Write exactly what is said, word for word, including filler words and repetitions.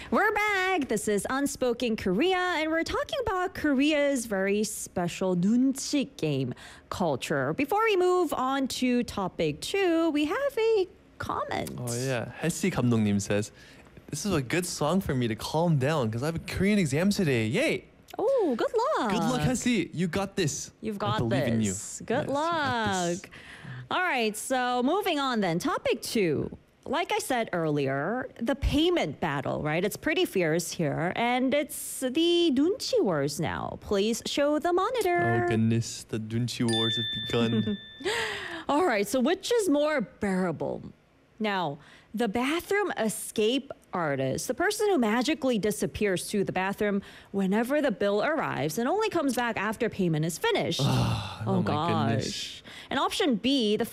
We're back. This is Unspoken Korea, and we're talking about Korea's very special 눈치 game culture. Before we move on to topic two, we have a comment. Oh yeah, Hesi 감독님 says, "This is a good song for me to calm down because I have a Korean exam today. Yay! Oh, good luck. Good luck, Hesi. You got this. You've I got believe this. in you. Good Yes, you got this. luck. All right, so moving on then. Topic two. Like I said earlier, the payment battle, right? It's pretty fierce here. And it's the 눈치 wars now. Please show the monitor. Oh goodness, the 눈치 wars have begun. All right, so which is more bearable? Now, the bathroom escape artist, the person who magically disappears to the bathroom whenever the bill arrives and only comes back after payment is finished. oh, oh my gosh. goodness. And option B, the